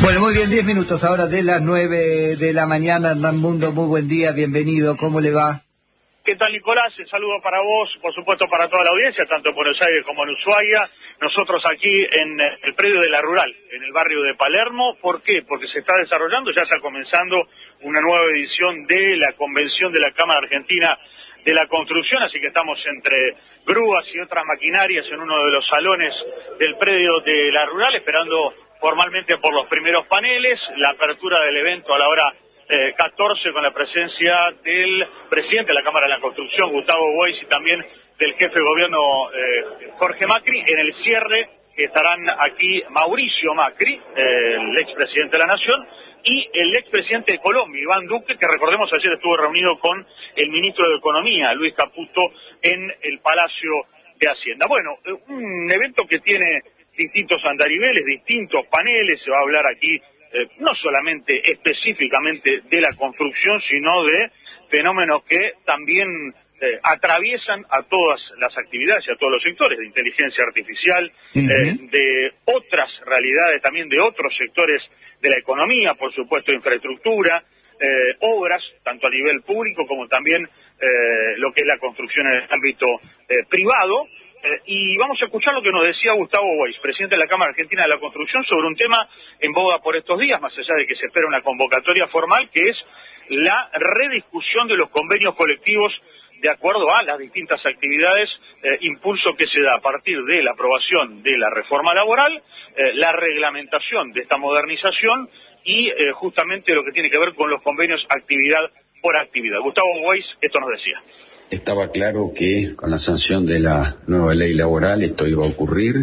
Bueno, muy bien, 10 minutos ahora de las 9 de la mañana. Hernán Mundo, muy buen día, bienvenido, ¿cómo le va? ¿Qué tal, Nicolás? Un saludo para vos, por supuesto para toda la audiencia, tanto en Buenos Aires como en Ushuaia. Nosotros aquí en el predio de La Rural, en el barrio de Palermo. ¿Por qué? Porque se está desarrollando, ya está comenzando una nueva edición de la Convención de la Cámara Argentina de la Construcción, así que estamos entre grúas y otras maquinarias en uno de los salones del predio de La Rural, esperando formalmente por los primeros paneles, la apertura del evento a la hora 14 con la presencia del presidente de la Cámara de la Construcción, Gustavo Weiss, y también del jefe de gobierno Jorge Macri. En el cierre estarán aquí Mauricio Macri, el expresidente de la Nación, y el expresidente de Colombia, Iván Duque, que recordemos ayer estuvo reunido con el ministro de Economía, Luis Caputo, en el Palacio de Hacienda. Bueno, un evento que tiene distintos andariveles, distintos paneles. Se va a hablar aquí no solamente específicamente de la construcción, sino de fenómenos que también atraviesan a todas las actividades y a todos los sectores, de inteligencia artificial, de otras realidades, también de otros sectores de la economía, por supuesto, infraestructura, obras, tanto a nivel público como también lo que es la construcción en el ámbito privado. Y vamos a escuchar lo que nos decía Gustavo Weiss, presidente de la Cámara Argentina de la Construcción, sobre un tema en boga por estos días, más allá de que se espera una convocatoria formal, que es la rediscusión de los convenios colectivos de acuerdo a las distintas actividades, impulso que se da a partir de la aprobación de la reforma laboral, la reglamentación de esta modernización y justamente lo que tiene que ver con los convenios actividad por actividad. Gustavo Weiss, esto nos decía. Estaba claro que con la sanción de la nueva ley laboral esto iba a ocurrir.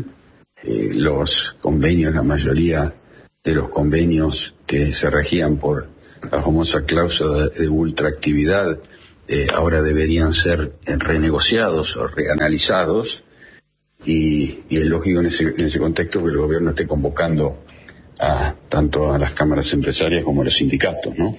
Los convenios, la mayoría de los convenios que se regían por la famosa cláusula de ultraactividad, ahora deberían ser renegociados o reanalizados, y es lógico en ese contexto que el gobierno esté convocando tanto a las cámaras empresarias como a los sindicatos, ¿no?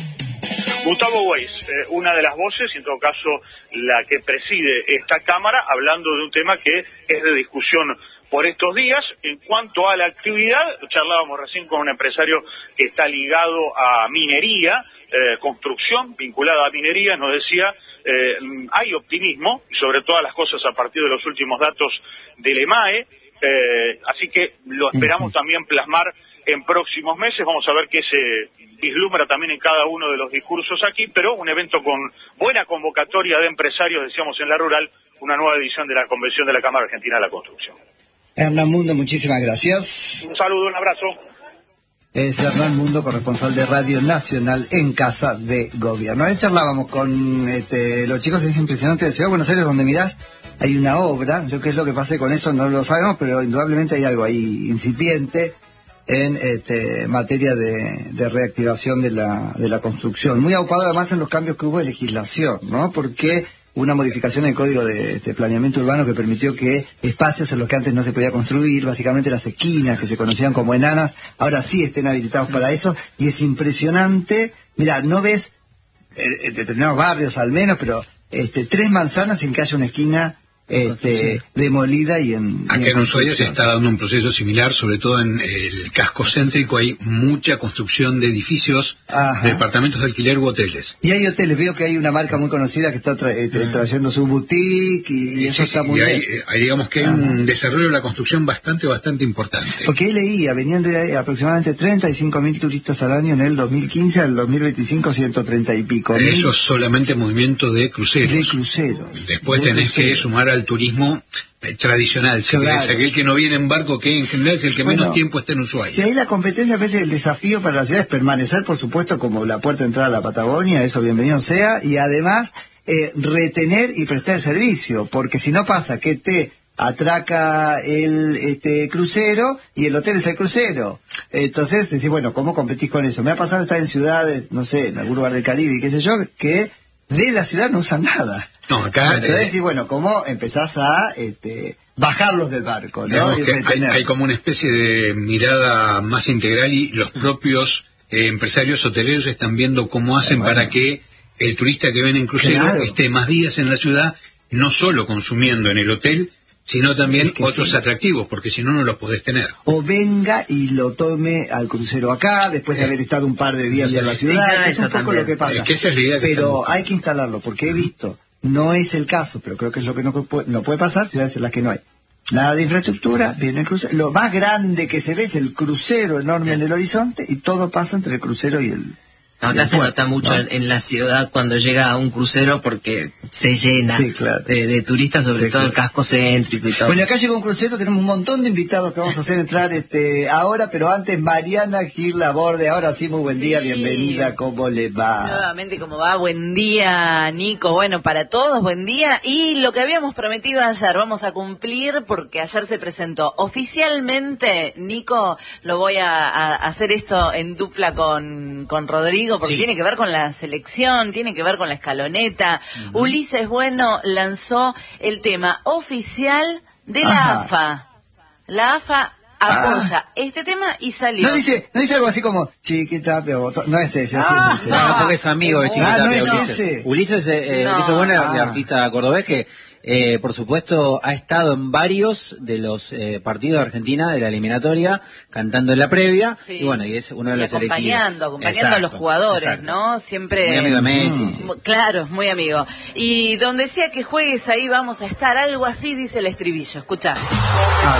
Gustavo Weiss, una de las voces, y en todo caso la que preside esta Cámara, hablando de un tema que es de discusión por estos días. En cuanto a la actividad, charlábamos recién con un empresario que está ligado a minería, construcción vinculada a minería, nos decía, hay optimismo, sobre todas las cosas a partir de los últimos datos del EMAE, así que lo esperamos también plasmar en próximos meses. Vamos a ver qué se vislumbra también en cada uno de los discursos aquí, pero un evento con buena convocatoria de empresarios, decíamos en La Rural, una nueva edición de la Convención de la Cámara Argentina de la Construcción. Hernán Mundo, muchísimas gracias. Un saludo, un abrazo. Es Hernán Mundo, corresponsal de Radio Nacional en Casa de Gobierno. Ahí charlábamos con los chicos. Es impresionante, de Ciudad de Buenos Aires, donde mirás, hay una obra. Yo qué es lo que pase con eso no lo sabemos, pero indudablemente hay algo ahí incipiente en materia de reactivación de la construcción. Muy aupado además en los cambios que hubo de legislación, ¿no? Porque una modificación en el Código de Planeamiento Urbano que permitió que espacios en los que antes no se podía construir, básicamente las esquinas que se conocían como enanas, ahora sí estén habilitados para eso. Y es impresionante. Mira, no ves en determinados barrios al menos, pero 3 manzanas sin que haya una esquina demolida. Y acá en Ushuaia se está dando un proceso similar, sobre todo en el casco céntrico. Hay mucha construcción de edificios, de departamentos de alquiler u hoteles. Y hay hoteles, veo que hay una marca muy conocida que está trayendo su boutique y eso está muy bien. Hay, digamos que hay un desarrollo de la construcción bastante importante. Porque ahí leía, venían de aproximadamente 35.000 turistas al año en el 2015, al 2025 130 y pico. Eso es solamente movimiento de cruceros. De cruceros. Después tenés que sumar al turismo tradicional, claro, que es aquel que no viene en barco, que en general es el que menos tiempo está en Ushuaia. Y ahí la competencia, a veces el desafío para la ciudad es permanecer, por supuesto, como la puerta de entrada a la Patagonia, eso bienvenido sea, y además retener y prestar el servicio, porque si no pasa que te atraca el crucero y el hotel es el crucero. Entonces decís, bueno, ¿cómo competís con eso? Me ha pasado estar en ciudades, no sé, en algún lugar del Caribe y qué sé yo, que de la ciudad no usan nada. No, acá... Entonces, y bueno, ¿cómo empezás a bajarlos del barco, ¿no? Hay como una especie de mirada más integral, y los propios empresarios hoteleros están viendo cómo hacen para que el turista que viene en crucero esté más días en la ciudad, no solo consumiendo en el hotel, sino también otros atractivos, porque si no, no los podés tener. O venga y lo tome al crucero acá, después de haber estado un par de días en la ciudad, que es un poco lo que pasa. Pero hay que instalarlo, porque he visto, no es el caso, pero creo que es lo que no puede pasar, ciudades en las que no hay nada de infraestructura, viene el crucero, lo más grande que se ve es el crucero enorme en el horizonte, y todo pasa entre el crucero y el... Acá se nota mucho en la ciudad cuando llega un crucero porque se llena de turistas, sobre todo el casco céntrico y todo. Bueno, acá llegó un crucero, tenemos un montón de invitados que vamos a hacer entrar ahora, pero antes Mariana Gil Laborde. Ahora sí, muy buen día, bienvenida, ¿cómo le va? Nuevamente, ¿cómo va? Buen día, Nico. Bueno, para todos, buen día. Y lo que habíamos prometido ayer, vamos a cumplir porque ayer se presentó oficialmente, Nico, lo voy a hacer esto en dupla con Rodrigo, porque tiene que ver con la selección, tiene que ver con la escaloneta. Ulises Bueno lanzó el tema oficial de la AFA. La AFA apoya este tema y salió. No dice algo así como Chiquita Pioboto. No es ese, ese. No, porque es amigo de Chiquita no Pioboto. Es ese. Ulises Bueno, el artista cordobés que por supuesto ha estado en varios de los partidos de Argentina de la eliminatoria, cantando en la previa, y bueno, y es uno de los elegidos. Acompañando a los jugadores, ¿no? Siempre... Muy amigo de Messi. Claro, muy amigo. Y donde sea que juegues ahí vamos a estar, algo así dice el estribillo, escuchá.